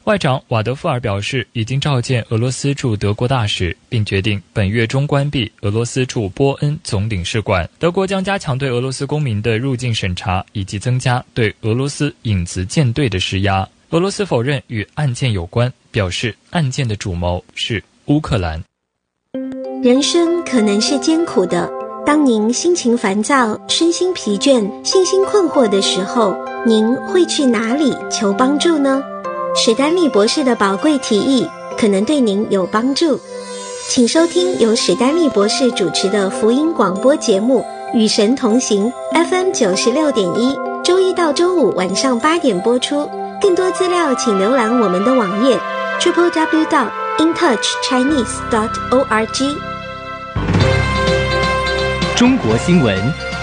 外长瓦德夫尔表示，已经召见俄罗斯驻德国大使，并决定本月中关闭俄罗斯驻波恩总领事馆。德国将加强对俄罗斯公民的入境审查，以及增加对俄罗斯影子舰队的施压。俄罗斯否认与案件有关，表示案件的主谋是乌克兰。 人生可能是艰苦的，当您心情烦躁、身心疲倦、信心困惑的时候，您会去哪里求帮助呢？史丹利博士的宝贵提议可能对您有帮助，请收听由史丹利博士主持的福音广播节目《与神同行》FM 96.1，周一到周五晚上8点播出。更多资料请浏览我们的网页 www.intouchchinese.org。 中国新闻。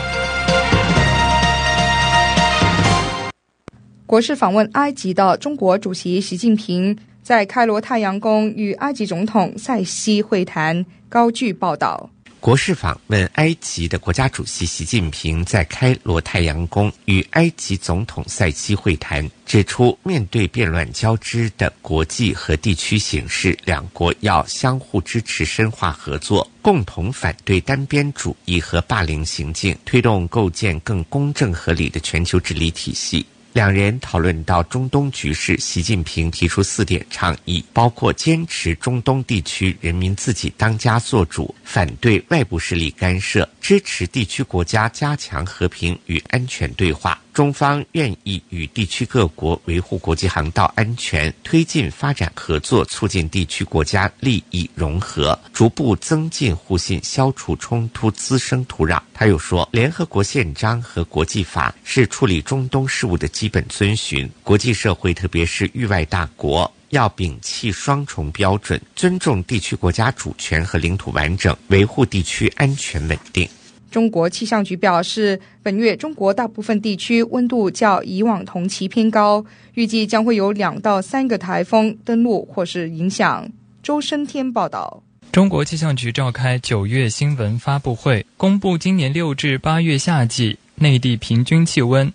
国事访问埃及的中国主席习近平在开罗太阳宫与埃及总统塞西会谈，高据报道。 国事访问埃及的国家主席习近平在开罗太阳宫与埃及总统塞西会谈，指出面对变乱交织的国际和地区形势，两国要相互支持，深化合作，共同反对单边主义和霸凌行径，推动构建更公正合理的全球治理体系。两人讨论到中东局势，习近平提出4点倡议，包括坚持中东地区人民自己当家作主，反对外部势力干涉，支持地区国家加强和平与安全对话。中方愿意与地区各国维护国际航道安全，推进发展合作，促进地区国家利益融合，逐步增进互信，消除冲突滋生土壤。他又说，联合国宪章和国际法是处理中东事务的基本遵循，国际社会特别是域外大国要摒弃双重标准，尊重地区国家主权和领土完整，维护地区安全稳定。 中国气象局表示，本月中国大部分地区温度较以往同期偏高，预计将会有2到3个台风登陆或是影响。周生天报道。 中国气象局召开9月新闻发布会，公布今年6至8月夏季内地平均气温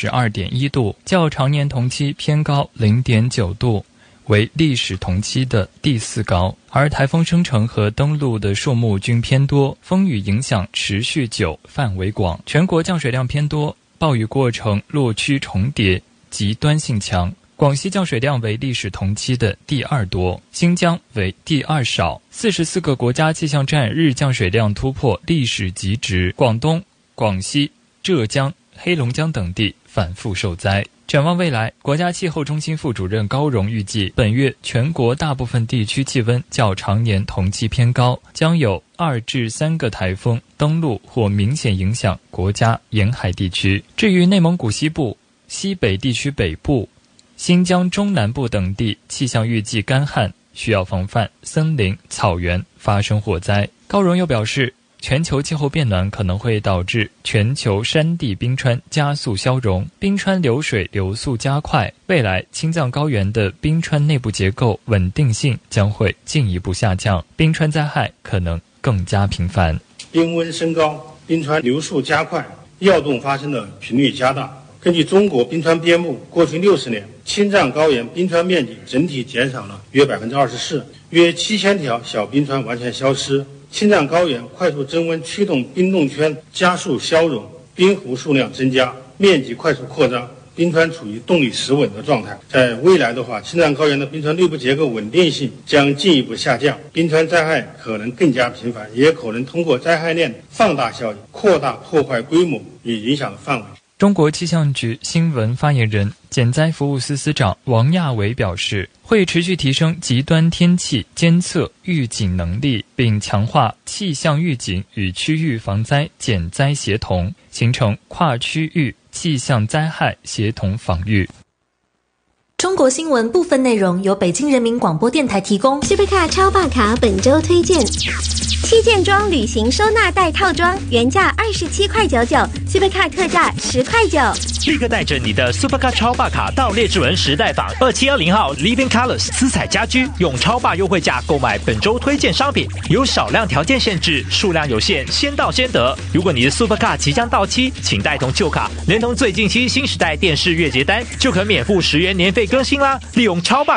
22.1度，较常年同期偏高0.9度，为历史同期的第4高，而台风生成和登陆的数目均偏多，风雨影响持续久，范围广，全国降水量偏多，暴雨过程落区重叠，极端性强。广西降水量为历史同期的第2多，新疆为第2少。44个国家气象站日降水量突破历史极值，广东、广西、浙江、黑龙江等地反复受灾。展望未来，国家气候中心副主任高荣预计，本月全国大部分地区气温较常年同期偏高，将有2至3个台风登陆或明显影响国家沿海地区。至于内蒙古西部、西北地区北部、新疆中南部等地，气象预计干旱，需要防范森林、草原发生火灾。高荣又表示，全球气候变暖可能会导致全球山地冰川加速消融，冰川流水流速加快，未来青藏高原的冰川内部结构稳定性将会进一步下降，冰川灾害可能更加频繁。 冰温升高，冰川流速加快，跃动发生的频率加大。根据中国冰川编目，过去60年，青藏高原冰川面积整体减少了约24%，约7000条小冰川完全消失。青藏高原快速增温驱动冰冻圈加速消融，冰湖数量增加，面积快速扩张，冰川处于动力实稳的状态。在未来的话，青藏高原的冰川内部结构稳定性将进一步下降，冰川灾害可能更加频繁，也可能通过灾害链放大效应扩大破坏规模与影响的范围。 中国气象局新闻发言人、减灾服务司司长王亚伟表示，会持续提升极端天气监测预警能力，并强化气象预警与区域防灾减灾协同，形成跨区域气象灾害协同防御。 中国新闻部分内容由北京人民广播电台提供。 Supercar 超霸卡本周推荐，7件装旅行收纳袋套装，原价27块99 ，Supercar 特价10块9。 立刻带着你的 Supercar 超霸卡到列治文时代坊2710号 Living Colors 私彩家居，用超霸优惠价购买本周推荐商品，有少量条件限制，数量有限，先到先得。如果你的 Supercar 即将到期，请带同旧卡，连同最近期新时代电视月结单，就可免付10元年费更新啦！利用超霸